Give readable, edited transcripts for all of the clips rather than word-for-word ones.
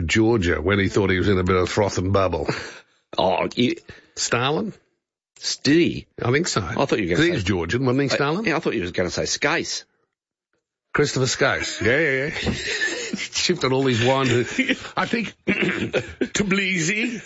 Georgia when he thought he was in a bit of froth and bubble? Stalin? Did he? I think so. I thought you were going to say... He's Georgian, wasn't he, Stalin? Yeah, I thought you were going to say Skase. Christopher Skase. Yeah. Shifted all his wine to, I think, Tbilisi.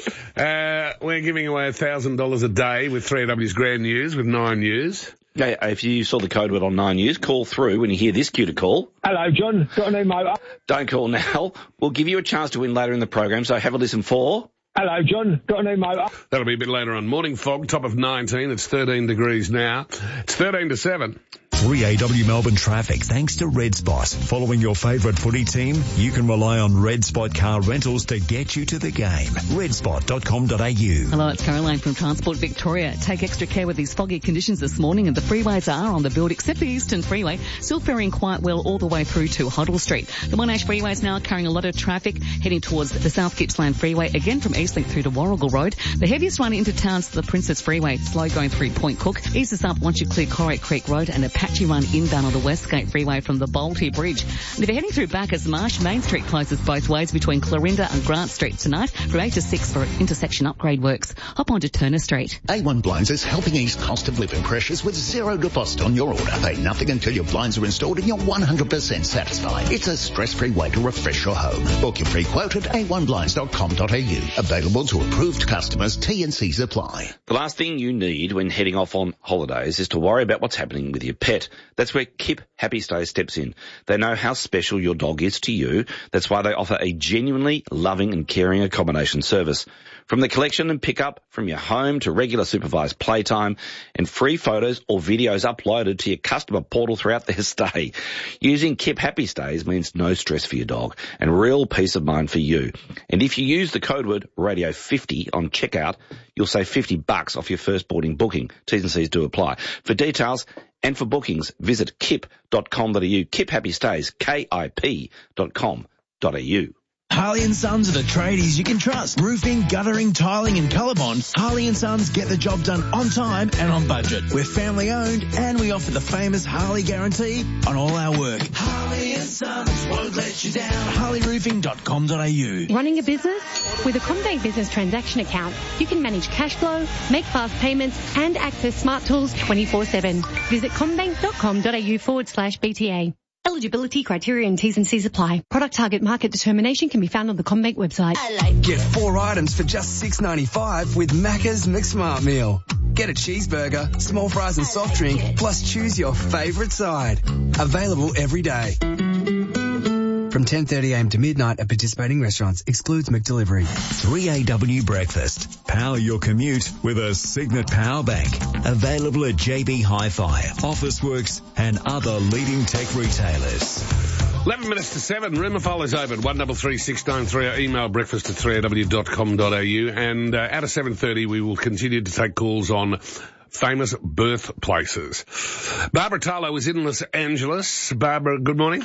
We're giving away $1,000 a day with 3AW's Grand News with 9 News. Yeah, if you saw the code word on 9 News, call through when you hear this cue to call. Hello, John. Got a new motor? Don't call now. We'll give you a chance to win later in the program, so have a listen for... Hello, John. Got a new motor? That'll be a bit later on. Morning fog, top of 19. It's 13 degrees now. It's 13 to 7. 3AW Melbourne traffic thanks to Red Spot. Following your favourite footy team, you can rely on Red Spot car rentals to get you to the game. redspot.com.au. Hello, it's Caroline from Transport Victoria. Take extra care with these foggy conditions this morning, and the freeways are on the build except the Eastern Freeway, still faring quite well all the way through to Hoddle Street. The Monash Freeway is now carrying a lot of traffic heading towards the South Gippsland Freeway, again from Eastlink through to Warrigal Road. The heaviest run into town's the Princess Freeway, slow going through Point Cook. Ease this up once you clear Corrick Creek Road, and a patchy run inbound on the Westgate Freeway from the Bolte Bridge. And if you're heading through Bacchus Marsh, Main Street closes both ways between Clarinda and Grant Street tonight from 8 to 6 for intersection upgrade works. Hop on to Turner Street. A1 Blinds is helping ease cost of living pressures with zero deposit on your order. Pay nothing until your blinds are installed and you're 100% satisfied. It's a stress-free way to refresh your home. Book your free quote at a1blinds.com.au. Available to approved customers. T&Cs apply. The last thing you need when heading off on holidays is to worry about what's happening with your pet. That's where Kip Happy Stays steps in. They know how special your dog is to you. That's why they offer a genuinely loving and caring accommodation service. From the collection and pickup, from your home to regular supervised playtime, and free photos or videos uploaded to your customer portal throughout their stay. Using Kip Happy Stays means no stress for your dog and real peace of mind for you. And if you use the code word radio50 on checkout, you'll save $50 off your first boarding booking. T's and C's do apply. For details and for bookings, visit kip.com.au. Kip Happy Stays, KIP.com.au. Harley & Sons are the tradies you can trust. Roofing, guttering, tiling and Colorbond. Harley & Sons get the job done on time and on budget. We're family owned and we offer the famous Harley guarantee on all our work. Harley & Sons won't let you down. harleyroofing.com.au. Running a business? With a CommBank Business Transaction Account, you can manage cash flow, make fast payments and access smart tools 24/7. Visit commbank.com.au/BTA. Eligibility criteria and T's and C's apply. Product target market determination can be found on the CommBank website. Get 4 items for just $6.95 with Macca's McSmart Meal. Get a cheeseburger, small fries and soft drink, plus choose your favourite side. Available every day. From 10:30am to midnight at participating restaurants. Excludes McDelivery. 3AW Breakfast. Power your commute with a Signet Power Bank. Available at JB Hi-Fi, Officeworks and other leading tech retailers. 11 minutes to 7. Rumour file is open. 133693 or email breakfast at 3aw.com.au. And out of 7:30 we will continue to take calls on famous birthplaces. Barbara Tarlow is in Los Angeles. Barbara, good morning.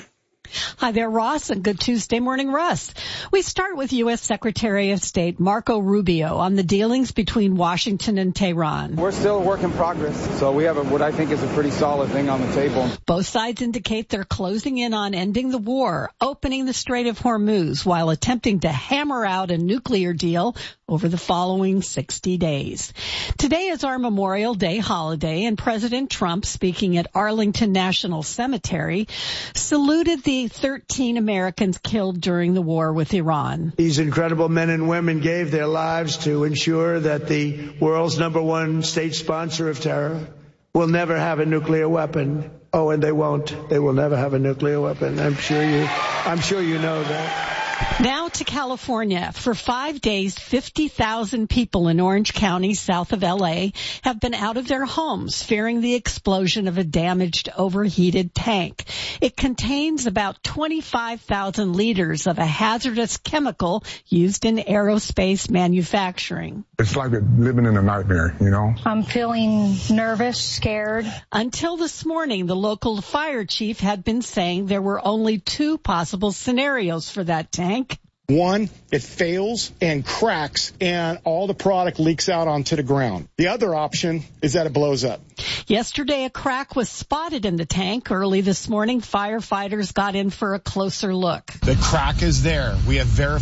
Hi there, Ross, and good Tuesday morning, Russ. We start with U.S. Secretary of State Marco Rubio on the dealings between Washington and Tehran. We're still a work in progress, so we have what I think is a pretty solid thing on the table. Both sides indicate they're closing in on ending the war, opening the Strait of Hormuz, while attempting to hammer out a nuclear deal over the following 60 days. Today is our Memorial Day holiday, and President Trump, speaking at Arlington National Cemetery, saluted the 13 Americans killed during the war with Iran. These incredible men and women gave their lives to ensure that the world's #1 state sponsor of terror will never have a nuclear weapon. Oh, and they won't. They will never have a nuclear weapon. I'm sure you know that. Now to California. For 5 days, 50,000 people in Orange County, south of L.A., have been out of their homes, fearing the explosion of a damaged, overheated tank. It contains about 25,000 liters of a hazardous chemical used in aerospace manufacturing. It's like living in a nightmare, you know? I'm feeling nervous, scared. Until this morning, the local fire chief had been saying there were only 2 possible scenarios for that tank. One, it fails and cracks and all the product leaks out onto the ground. The other option is that it blows up. Yesterday, a crack was spotted in the tank. Early this morning, firefighters got in for a closer look. The crack is there. We have verified